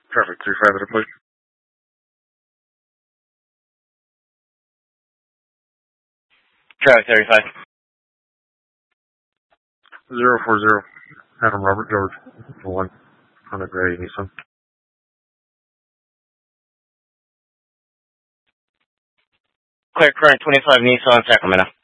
Traffic 35 please. 35. 040. Adam Robert George. 1. Honda Gray Nissan. Clear current 25 Nissan, Sacramento.